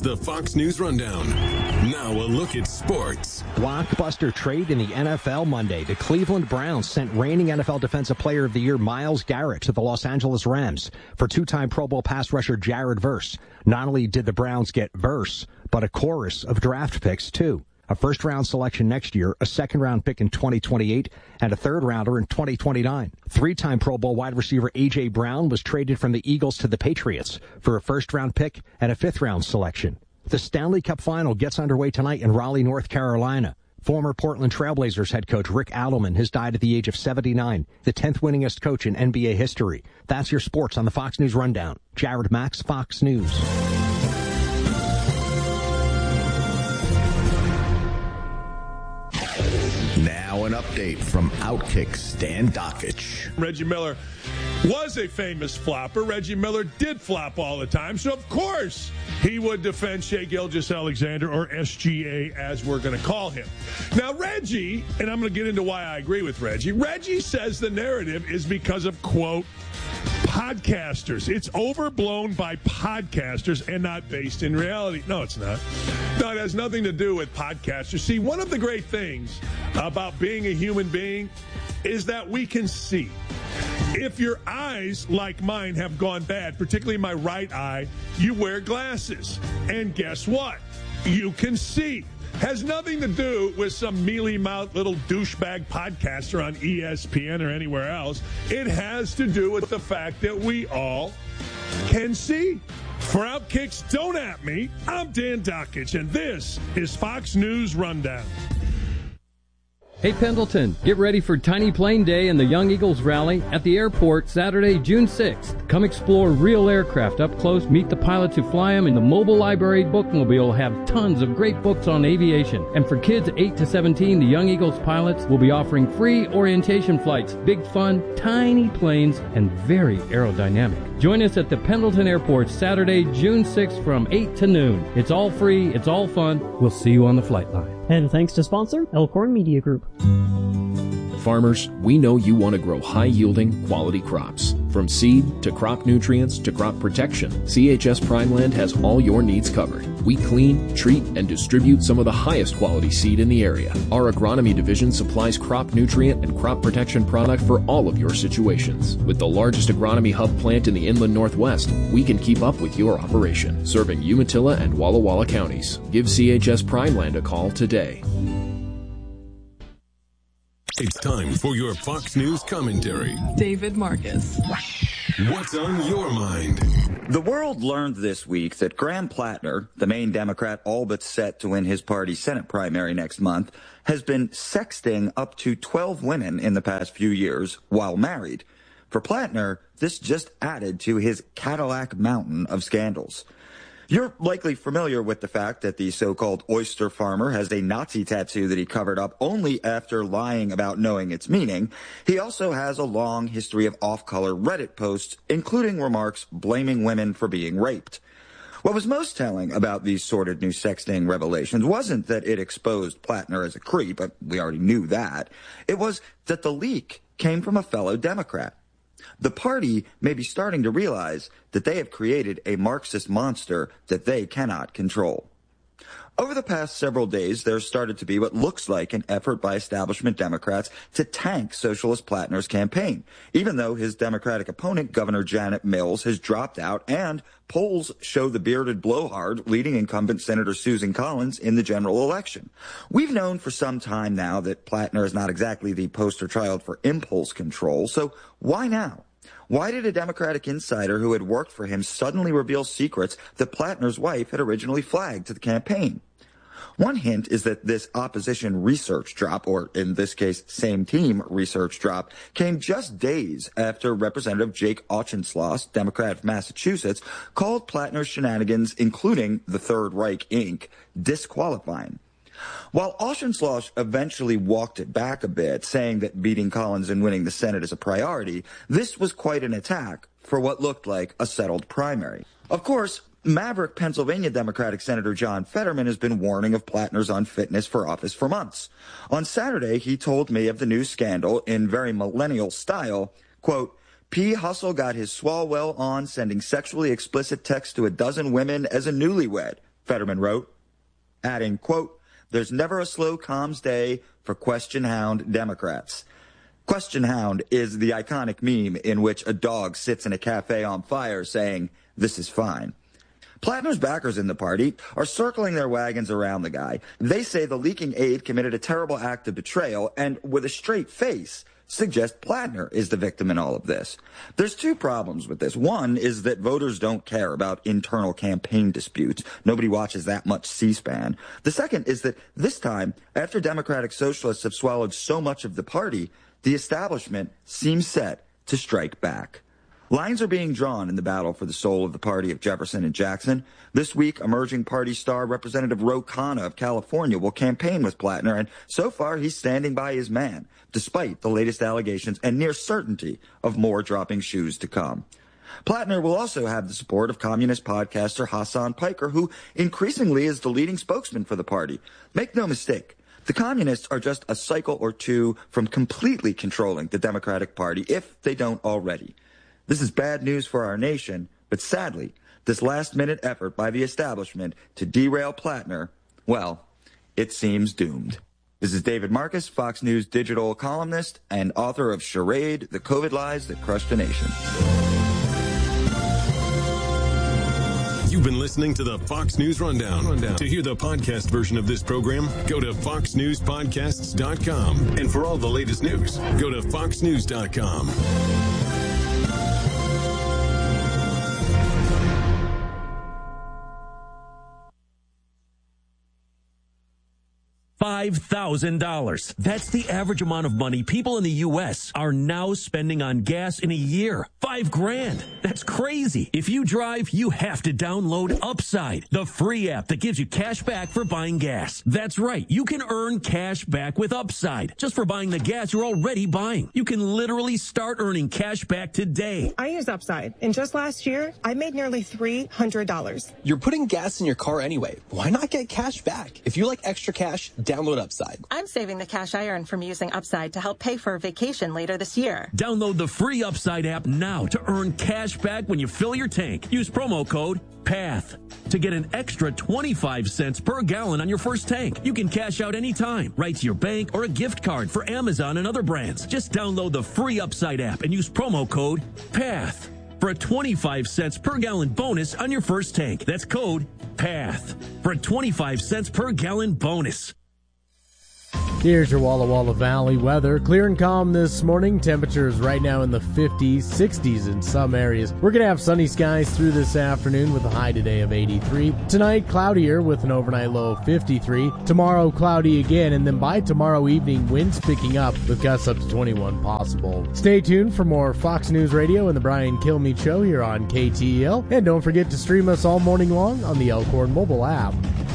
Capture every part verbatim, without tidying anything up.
the Fox News Rundown. Now a look at sports. Blockbuster trade in the N F L Monday. The Cleveland Browns sent reigning N F L Defensive Player of the Year Myles Garrett to the Los Angeles Rams for two-time Pro Bowl pass rusher Jared Verse. Not only did the Browns get Verse, but a chorus of draft picks, too. A first-round selection next year, a second-round pick in twenty twenty-eight, and a third-rounder in twenty twenty-nine. Three-time Pro Bowl wide receiver A J. Brown was traded from the Eagles to the Patriots for a first-round pick and a fifth-round selection. The Stanley Cup Final gets underway tonight in Raleigh, North Carolina. Former Portland Trailblazers head coach Rick Adelman has died at the age of seventy-nine, the tenth winningest coach in N B A history. That's your sports on the Fox News Rundown. Jared Max, Fox News. Now an update from Outkick Stan Dakich. Reggie Miller was a famous flopper. Reggie Miller did flop all the time, so of course he would defend Shai Gilgeous-Alexander, or S G A as we're going to call him. Now Reggie, and I'm going to get into why I agree with Reggie, Reggie says the narrative is because of, quote, podcasters. It's overblown by podcasters and not based in reality. No, it's not. No, it has nothing to do with podcasters. See, one of the great things about being a human being is that we can see. If your eyes, like mine, have gone bad, particularly my right eye, you wear glasses. And guess what? You can see. Has nothing to do with some mealy-mouthed little douchebag podcaster on E S P N or anywhere else. It has to do with the fact that we all can see. For Outkick's Don't At Me, I'm Dan Dakich, and this is Fox News Rundown. Hey Pendleton, get ready for Tiny Plane Day and the Young Eagles Rally at the airport Saturday, June sixth. Come explore real aircraft up close, meet the pilots who fly them, and the mobile library bookmobile will have tons of great books on aviation. And for kids eight to seventeen, the Young Eagles pilots will be offering free orientation flights, big fun, tiny planes, and very aerodynamic. Join us at the Pendleton Airport Saturday, June sixth from eight to noon. It's all free, it's all fun. We'll see you on the flight line. And thanks to sponsor Elkhorn Media Group. Farmers, we know you want to grow high-yielding, quality crops. From seed to crop nutrients to crop protection, C H S Primeland has all your needs covered. We clean, treat, and distribute some of the highest quality seed in the area. Our agronomy division supplies crop nutrient and crop protection product for all of your situations. With the largest agronomy hub plant in the inland Northwest, we can keep up with your operation, serving Umatilla and Walla Walla counties. Give C H S Primeland a call today. It's time for your Fox News commentary. David Marcus. What's on your mind? The world learned this week that Graham Plattner, the Maine Democrat all but set to win his party's Senate primary next month, has been sexting up to twelve women in the past few years while married. For Plattner, this just added to his Cadillac mountain of scandals. You're likely familiar with the fact that the so-called oyster farmer has a Nazi tattoo that he covered up only after lying about knowing its meaning. He also has a long history of off-color Reddit posts, including remarks blaming women for being raped. What was most telling about these sordid new sexting revelations wasn't that it exposed Plattner as a creep, but we already knew that. It was that the leak came from a fellow Democrat. The party may be starting to realize that they have created a Marxist monster that they cannot control. Over the past several days, there started to be what looks like an effort by establishment Democrats to tank Socialist Plattner's campaign, even though his Democratic opponent, Governor Janet Mills, has dropped out, and polls show the bearded blowhard leading incumbent Senator Susan Collins in the general election. We've known for some time now that Plattner is not exactly the poster child for impulse control, so why now? Why did a Democratic insider who had worked for him suddenly reveal secrets that Plattner's wife had originally flagged to the campaign? One hint is that this opposition research drop, or in this case, same team research drop, came just days after Representative Jake Auchincloss, Democrat of Massachusetts, called Plattner's shenanigans, including the Third Reich Incorporated, disqualifying. While Auchincloss eventually walked it back a bit, saying that beating Collins and winning the Senate is a priority, this was quite an attack for what looked like a settled primary. Of course, maverick Pennsylvania Democratic Senator John Fetterman has been warning of Plattner's unfitness for office for months. On Saturday, he told me of the new scandal in very millennial style, quote, P. Hustle got his Swalwell on sending sexually explicit texts to a dozen women as a newlywed. Fetterman wrote, adding, quote, "There's never a slow comms day for question hound Democrats." Question hound is the iconic meme in which a dog sits in a cafe on fire saying, "This is fine." Plattner's backers in the party are circling their wagons around the guy. They say the leaking aide committed a terrible act of betrayal and, with a straight face, suggest Plattner is the victim in all of this. There's two problems with this. One is that voters don't care about internal campaign disputes. Nobody watches that much C-SPAN. The second is that this time, after Democratic Socialists have swallowed so much of the party, the establishment seems set to strike back. Lines are being drawn in the battle for the soul of the party of Jefferson and Jackson. This week, emerging party star Representative Ro Khanna of California will campaign with Plattner, and so far he's standing by his man, despite the latest allegations and near certainty of more dropping shoes to come. Plattner will also have the support of communist podcaster Hassan Piker, who increasingly is the leading spokesman for the party. Make no mistake, the communists are just a cycle or two from completely controlling the Democratic Party, if they don't already. This is bad news for our nation, but sadly, this last-minute effort by the establishment to derail Plattner, well, it seems doomed. This is David Marcus, Fox News digital columnist and author of Charade, The COVID Lies That Crushed a Nation. You've been listening to the Fox News Rundown. Rundown. To hear the podcast version of this program, go to fox news podcasts dot com. And for all the latest news, go to fox news dot com. five thousand dollars. That's the average amount of money people in the U S are now spending on gas in a year. Five grand. That's crazy. If you drive, you have to download Upside, the free app that gives you cash back for buying gas. That's right. You can earn cash back with Upside just for buying the gas you're already buying. You can literally start earning cash back today. I use Upside, and just last year, I made nearly three hundred dollars. You're putting gas in your car anyway. Why not get cash back? If you like extra cash, download Upside. I'm saving the cash I earn from using Upside to help pay for a vacation later this year. Download the free Upside app now to earn cash back when you fill your tank. Use promo code PATH to get an extra twenty-five cents per gallon on your first tank. You can cash out anytime, right to your bank or a gift card for Amazon and other brands. Just download the free Upside app and use promo code PATH for a twenty-five cents per gallon bonus on your first tank. That's code PATH for a twenty-five cents per gallon bonus. Here's your Walla Walla Valley weather. Clear and calm this morning. Temperatures right now in the fifties, sixties in some areas. We're going to have sunny skies through this afternoon with a high today of eighty-three. Tonight, cloudier with an overnight low of fifty-three. Tomorrow, cloudy again, and then by tomorrow evening, winds picking up with gusts up to twenty-one possible. Stay tuned for more Fox News Radio and the Brian Kilmeade Show here on K T E L. And don't forget to stream us all morning long on the Elkhorn mobile app.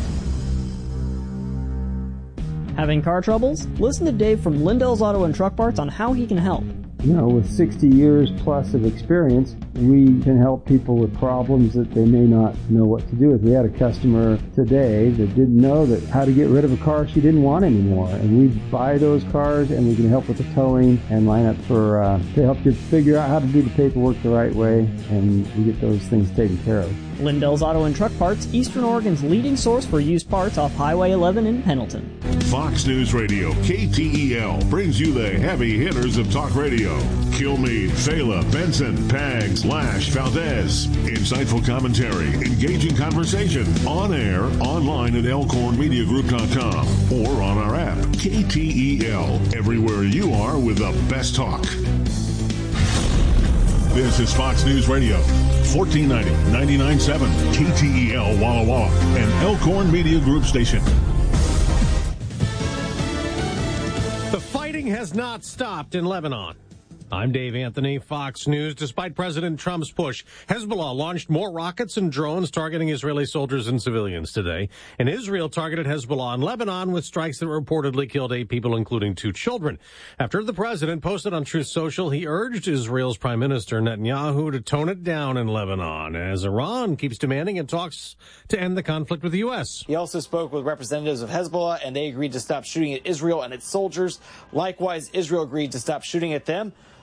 Having car troubles? Listen to Dave from Lindell's Auto and Truck Parts on how he can help. You know, with sixty years plus of experience, we can help people with problems that they may not know what to do with. We had a customer today that didn't know that how to get rid of a car she didn't want anymore. And we buy those cars and we can help with the towing and line up for, uh, to help you figure out how to do the paperwork the right way, and we get those things taken care of. Lindell's Auto and Truck Parts, Eastern Oregon's leading source for used parts off Highway eleven in Pendleton. Fox News Radio, K T E L, brings you the heavy hitters of talk radio. Kilmeade, Fela, Benson, Pags, Lash, Valdez. Insightful commentary, engaging conversation, on air, online at elkhorn media group dot com, or on our app, K T E L, everywhere you are with the best talk. This is Fox News Radio, fourteen ninety, ninety-nine point seven, K T E L Walla Walla, an Elkhorn Media Group station. The fighting has not stopped in Lebanon. I'm Dave Anthony, Fox News. Despite President Trump's push, Hezbollah launched more rockets and drones targeting Israeli soldiers and civilians today. And Israel targeted Hezbollah in Lebanon with strikes that reportedly killed eight people, including two children. After the president posted on Truth Social, he urged Israel's Prime Minister Netanyahu to tone it down in Lebanon, as Iran keeps demanding in talks to end the conflict with the U S. He also spoke with representatives of Hezbollah, and they agreed to stop shooting at Israel and its soldiers. Likewise, Israel agreed to stop shooting at them.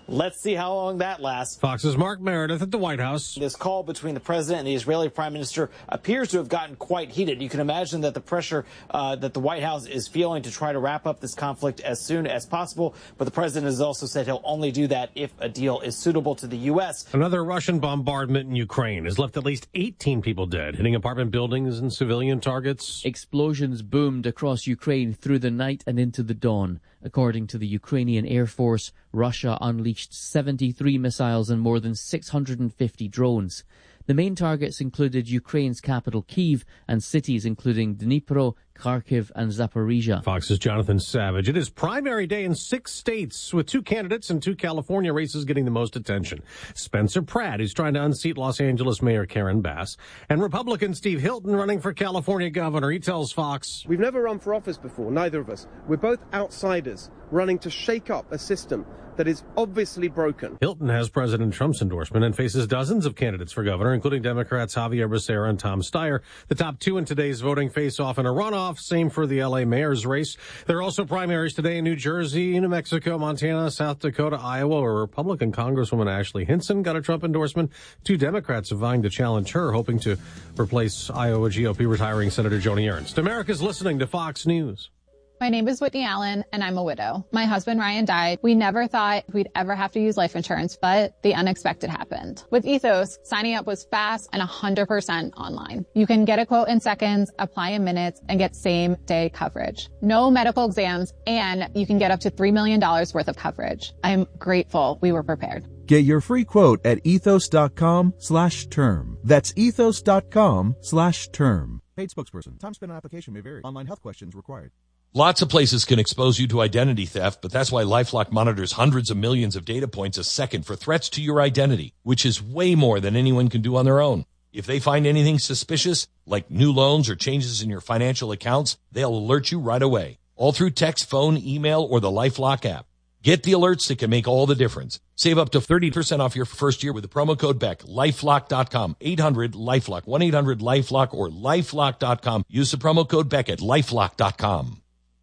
Let's see how long that lasts. Fox's Mark Meredith at the White House. This call between the president and the Israeli prime minister appears to have gotten quite heated. You can imagine that the pressure uh, that the White House is feeling to try to wrap up this conflict as soon as possible. But the president has also said he'll only do that if a deal is suitable to the U S. Another Russian bombardment in Ukraine has left at least eighteen people dead, hitting apartment buildings and civilian targets. Explosions boomed across Ukraine through the night and into the dawn. According to the Ukrainian Air Force, Russia unleashed seventy-three missiles and more than six hundred fifty drones. The main targets included Ukraine's capital Kyiv and cities including Dnipro, Kharkiv and Zaporizhia. Fox's Jonathan Savage. It is primary day in six states, with two candidates and two California races getting the most attention. Spencer Pratt, who's trying to unseat Los Angeles Mayor Karen Bass, and Republican Steve Hilton running for California governor. He tells Fox, "We've never run for office before, neither of us. We're both outsiders running to shake up a system that is obviously broken." Hilton has President Trump's endorsement and faces dozens of candidates for governor, including Democrats Javier Becerra and Tom Steyer. The top two in today's voting face off in a runoff. Same for the L A mayor's race. There are also primaries today in New Jersey, New Mexico, Montana, South Dakota, Iowa, where Republican Congresswoman Ashley Hinson got a Trump endorsement. Two Democrats are vying to challenge her, hoping to replace Iowa G O P retiring Senator Joni Ernst. America's listening to Fox News. My name is Whitney Allen, and I'm a widow. My husband, Ryan, died. We never thought we'd ever have to use life insurance, but the unexpected happened. With Ethos, signing up was fast and one hundred percent online. You can get a quote in seconds, apply in minutes, and get same-day coverage. No medical exams, and you can get up to three million dollars worth of coverage. I'm grateful we were prepared. Get your free quote at ethos.com slash term. That's ethos.com slash term. Paid spokesperson. Time spent on application may vary. Online health questions required. Lots of places can expose you to identity theft, but that's why LifeLock monitors hundreds of millions of data points a second for threats to your identity, which is way more than anyone can do on their own. If they find anything suspicious, like new loans or changes in your financial accounts, they'll alert you right away, all through text, phone, email, or the LifeLock app. Get the alerts that can make all the difference. Save up to thirty percent off your first year with the promo code Beck. LifeLock dot com. eight hundred LifeLock. one eight hundred LifeLock or LifeLock dot com. Use the promo code Beck at LifeLock dot com.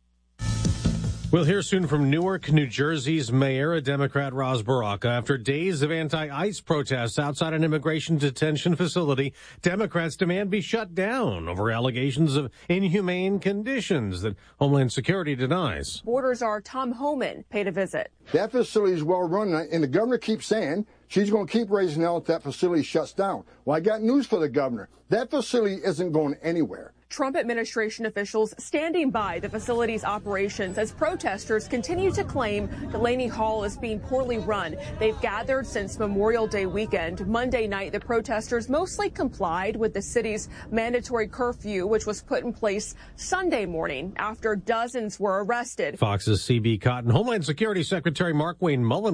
We'll hear soon from Newark, New Jersey's mayor, a Democrat, Ras Baraka. After days of anti-ICE protests outside an immigration detention facility, Democrats demand be shut down over allegations of inhumane conditions that Homeland Security denies. Border Czar Tom Homan paid a visit. That facility is well run, and the governor keeps saying she's going to keep raising hell if that facility shuts down. Well, I got news for the governor. That facility isn't going anywhere. Trump administration officials standing by the facility's operations as protesters continue to claim Delaney Hall is being poorly run. They've gathered since Memorial Day weekend. Monday night, the protesters mostly complied with the city's mandatory curfew, which was put in place Sunday morning after dozens were arrested. Fox's C B Cotton. Homeland Security Secretary Mark Wayne Mullen